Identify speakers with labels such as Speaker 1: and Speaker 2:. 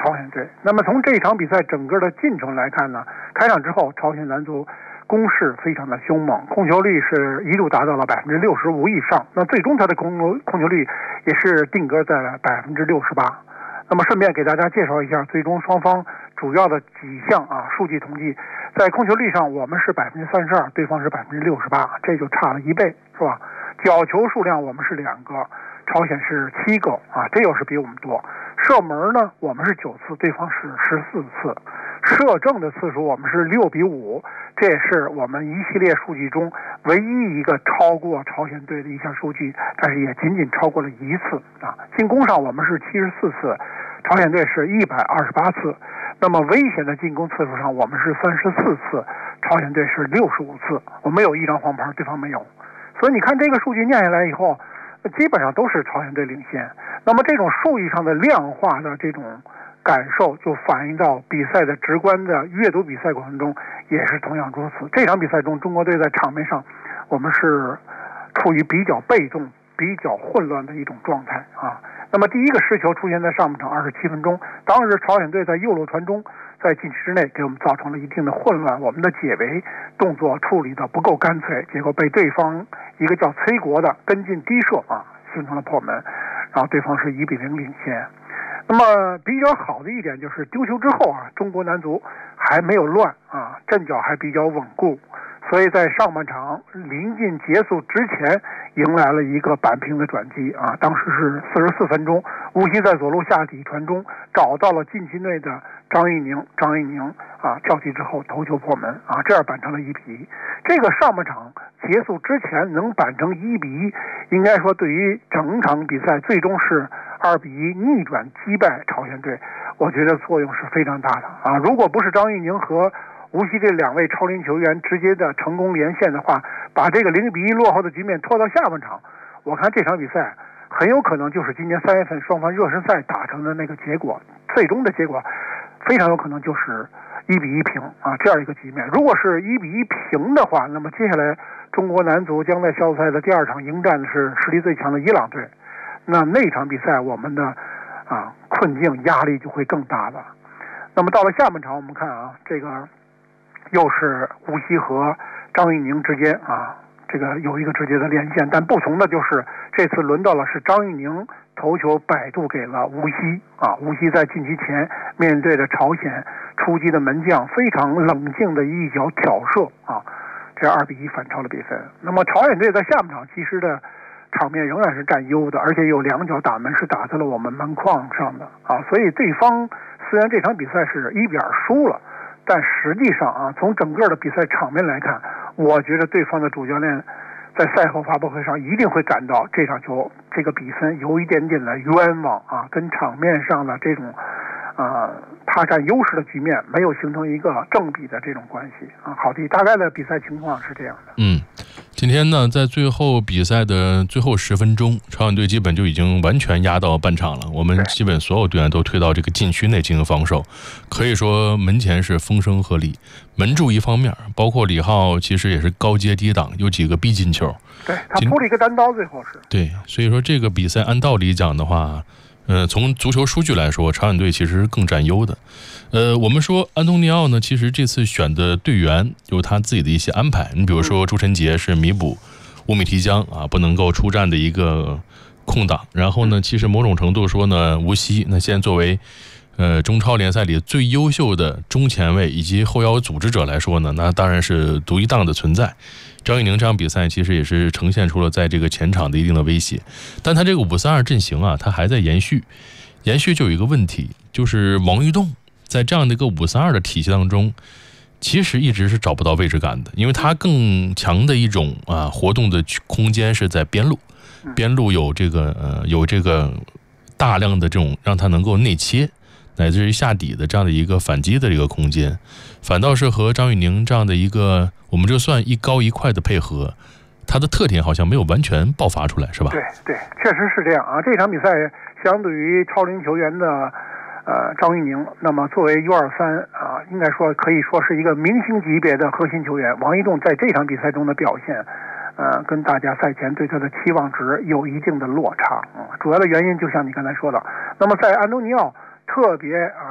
Speaker 1: 朝鲜队。那么从这一场比赛整个的进程来看呢，开场之后朝鲜男足攻势非常的凶猛，控球率是一度达到了65%以上。那最终他的控球率也是定格在了68%。那么顺便给大家介绍一下最终双方主要的几项数据统计。在控球率上我们是32%，对方是68%，这就差了1倍，是吧？角球数量我们是2个，朝鲜是7个这又是比我们多。射门呢我们是9次，对方是14次。射正的次数我们是6-5，这也是我们一系列数据中唯一一个超过朝鲜队的一项数据，但是也仅仅超过了1次进攻上我们是74次，朝鲜队是128次。那么危险的进攻次数上我们是34次，朝鲜队是65次。我们有1张黄牌，对方没有。所以你看这个数据念下来以后，基本上都是朝鲜队领先。那么这种数据上的量化的这种感受就反映到比赛的直观的阅读比赛过程中也是同样如此。这场比赛中中国队在场面上我们是处于比较被动比较混乱的一种状态那么第一个失球出现在上半场27分钟，当时朝鲜队在右路传中，在禁区之内给我们造成了一定的混乱，我们的解围动作处理的不够干脆，结果被对方一个叫崔国的跟进低射形成了破门，然后对方是1-0领先。那么比较好的一点就是丢球之后中国男足还没有乱阵脚还比较稳固，所以在上半场临近结束之前迎来了一个扳平的转机当时是44分钟，吴曦在左路下底传中，找到了禁区内的张玉宁跳起之后头球破门这样扳成了1-1。这个上半场结束之前能扳成1-1，应该说对于整场比赛最终是2-1逆转击败朝鲜队，我觉得作用是非常大的如果不是张玉宁和无锡这2位超龄球员直接的成功连线的话，把这个0-1落后的局面拖到下半场，我看这场比赛很有可能就是今年3月份双方热身赛打成的那个结果，最终的结果非常有可能就是1-1平这样一个局面。如果是1-1平的话，那么接下来中国男足将在小组赛的第2场迎战的是实力最强的伊朗队，那场比赛我们的困境压力就会更大了。那么到了下半场我们看这个又是吴曦和张玉宁之间这个有一个直接的连线，但不同的就是这次轮到了是张玉宁头球摆渡给了吴曦吴曦在禁区前面对着朝鲜出击的门将非常冷静的一脚挑射这2-1反超了比分。那么朝鲜队在下半场其实的场面仍然是占优的，而且有2脚打门是打在了我们门框上的所以对方虽然这场比赛是1-2输了，但实际上从整个的比赛场面来看，我觉得对方的主教练在赛后发布会上一定会感到这场球这个比分有一点点的冤枉跟场面上的这种他占优势的局面没有形成一个正比的这种关系好的，大概的比赛情况是这样的。
Speaker 2: 今天呢，在最后比赛的最后10分钟，朝鲜队基本就已经完全压到半场了。我们基本所有队员都推到这个禁区内进行防守，可以说门前是风声鹤唳。门柱一方面，包括李浩其实也是高接低挡，有几个逼近球。
Speaker 1: 对，他扑了一个单刀，最后是。
Speaker 2: 对，所以说这个比赛按道理讲的话，从足球数据来说，朝鲜队其实更占优的。我们说安东尼奥呢，其实这次选的队员有他自己的一些安排。你比如说朱晨杰是弥补乌米提江不能够出战的一个空档，然后呢，其实某种程度说呢，吴曦那现在作为中超联赛里最优秀的中前卫以及后腰组织者来说呢，那当然是独一档的存在。张玉宁这场比赛其实也是呈现出了在这个前场的一定的威胁，但他这个5-3-2阵型他还在延续就有一个问题，就是王玉栋在这样的一个5-3-2的体系当中，其实一直是找不到位置感的，因为他更强的一种活动的空间是在边路有这个大量的这种让他能够内切乃至于下底的这样的一个反击的这个空间，反倒是和张玉宁这样的一个我们就算一高一快的配合，他的特点好像没有完全爆发出来，是吧？
Speaker 1: 对，确实是这样这场比赛相对于超龄球员的张玉宁，那么作为 U23应该说可以说是一个明星级别的核心球员，王一栋在这场比赛中的表现跟大家赛前对他的期望值有一定的落差主要的原因就像你刚才说的，那么在安东尼奥特别